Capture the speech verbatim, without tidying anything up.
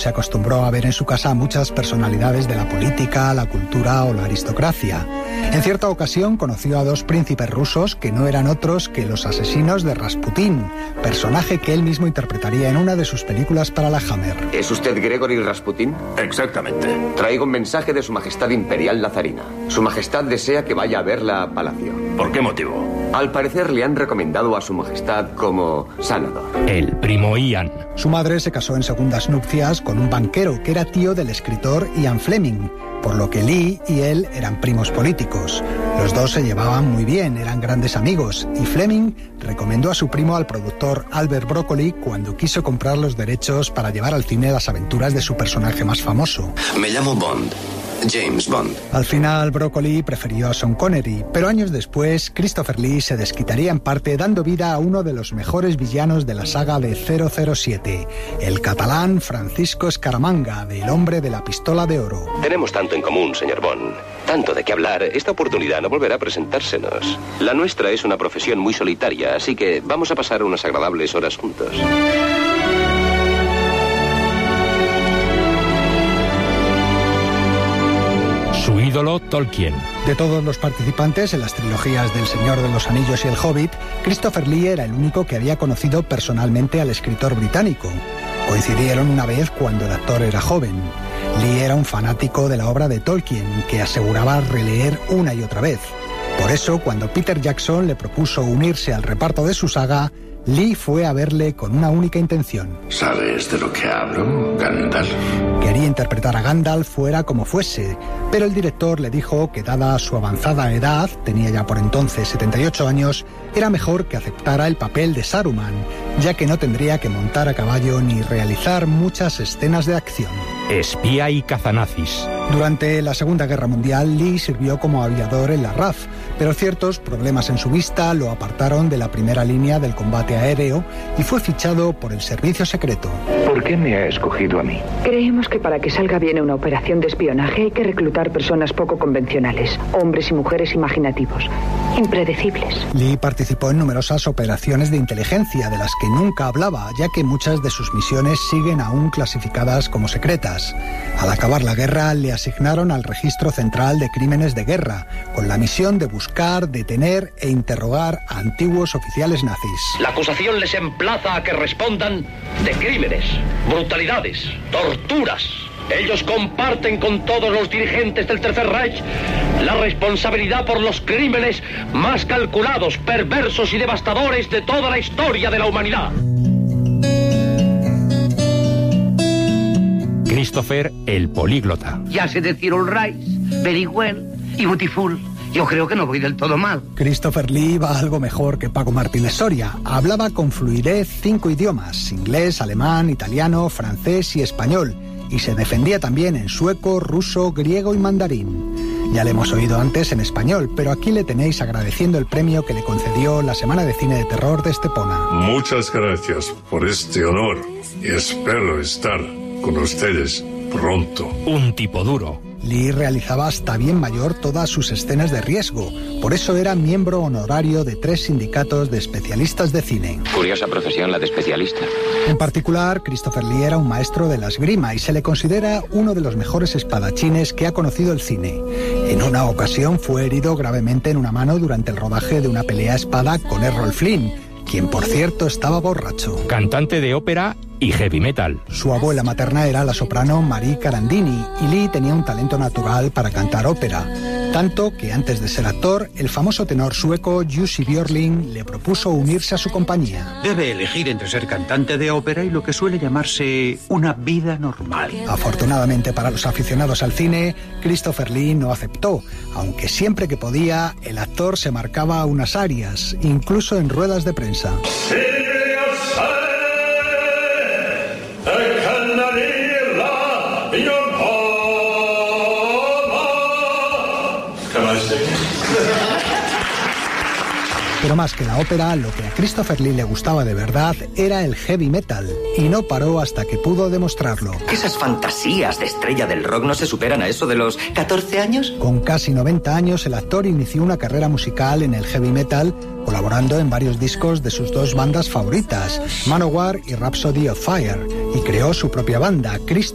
se acostumbró a ver en su casa a muchas personalidades de la política, la cultura o la aristocracia. En cierta ocasión conoció a dos príncipes rusos que no eran otros que los asesinos de Rasputín, personaje que él mismo interpretaría en una de sus películas para la Hammer. ¿Es usted Gregory Rasputín? Exactamente. Traigo un mensaje de Su Majestad Imperial Lazarina. Su Majestad desea que vaya a verla a Palacio. ¿Por qué motivo? Al parecer le han recomendado a Su Majestad como sanador. El primo Ian. Su madre se casó en segundas nupcias con un banquero que era tío del escritor Ian Fleming, por lo que Lee y él eran primos políticos. Los dos se llevaban muy bien, eran grandes amigos, y Fleming recomendó a su primo al productor Albert Broccoli cuando quiso comprar los derechos para llevar al cine las aventuras de su personaje más famoso. Me llamo Bond. James Bond. Al final, Broccoli prefirió a Sean Connery, pero años después, Christopher Lee se desquitaría en parte dando vida a uno de los mejores villanos de la saga de cero cero siete, el catalán Francisco Scaramanga, del hombre de la pistola de oro. Tenemos tanto en común, señor Bond. Tanto de qué hablar. Esta oportunidad no volverá a presentársenos. La nuestra es una profesión muy solitaria, así que vamos a pasar unas agradables horas juntos. Su ídolo, Tolkien. De todos los participantes en las trilogías del Señor de los Anillos y El Hobbit, Christopher Lee era el único que había conocido personalmente al escritor británico. Coincidieron una vez cuando el actor era joven. Lee era un fanático de la obra de Tolkien, que aseguraba releer una y otra vez. Por eso, cuando Peter Jackson le propuso unirse al reparto de su saga, Lee fue a verle con una única intención. ¿Sabes de lo que hablo, Gandalf? Quería interpretar a Gandalf fuera como fuese, pero el director le dijo que dada su avanzada edad, tenía ya por entonces setenta y ocho años, era mejor que aceptara el papel de Saruman, ya que no tendría que montar a caballo ni realizar muchas escenas de acción. Espía y cazanazis. Durante la Segunda Guerra Mundial, Lee sirvió como aviador en la R A F, pero ciertos problemas en su vista lo apartaron de la primera línea del combate aéreo y fue fichado por el servicio secreto. ¿Por qué me ha escogido a mí? Creemos que para que salga bien una operación de espionaje hay que reclutar personas poco convencionales, hombres y mujeres imaginativos, impredecibles. Lee participó en numerosas operaciones de inteligencia de las que nunca hablaba, ya que muchas de sus misiones siguen aún clasificadas como secretas. Al acabar la guerra, le asignaron al Registro Central de Crímenes de Guerra, con la misión de buscar, detener e interrogar a antiguos oficiales nazis. La acusación les emplaza a que respondan de crímenes, brutalidades, torturas. Ellos comparten con todos los dirigentes del Tercer Reich la responsabilidad por los crímenes más calculados, perversos y devastadores de toda la historia de la humanidad. Christopher, el políglota. Ya sé decir all right, very well y beautiful. Yo creo que no voy del todo mal. Christopher Lee va algo mejor que Paco Martínez Soria. Hablaba con fluidez cinco idiomas: inglés, alemán, italiano, francés y español. Y se defendía también en sueco, ruso, griego y mandarín. Ya le hemos oído antes en español, pero aquí le tenéis agradeciendo el premio que le concedió la Semana de Cine de Terror de Estepona. Muchas gracias por este honor y espero estar con ustedes pronto. Un tipo duro. Lee realizaba hasta bien mayor todas sus escenas de riesgo, por eso era miembro honorario de tres sindicatos de especialistas de cine. Curiosa profesión la de especialista. En particular, Christopher Lee era un maestro de la esgrima y se le considera uno de los mejores espadachines que ha conocido el cine. En una ocasión fue herido gravemente en una mano durante el rodaje de una pelea a espada con Errol Flynn, quien por cierto estaba borracho. Cantante de ópera y heavy metal. Su abuela materna era la soprano Marie Carandini y Lee tenía un talento natural para cantar ópera, tanto que antes de ser actor, el famoso tenor sueco Jussi Björling le propuso unirse a su compañía. Debe elegir entre ser cantante de ópera y lo que suele llamarse una vida normal. Afortunadamente para los aficionados al cine, Christopher Lee no aceptó, aunque siempre que podía, el actor se marcaba unas arias, incluso en ruedas de prensa. ¡Sí! Pero más que la ópera, lo que a Christopher Lee le gustaba de verdad era el heavy metal, y no paró hasta que pudo demostrarlo. ¿Esas fantasías de estrella del rock no se superan a eso de los catorce años? Con casi noventa años, el actor inició una carrera musical en el heavy metal, colaborando en varios discos de sus dos bandas favoritas, Manowar y Rhapsody of Fire, y creó su propia banda, Christopher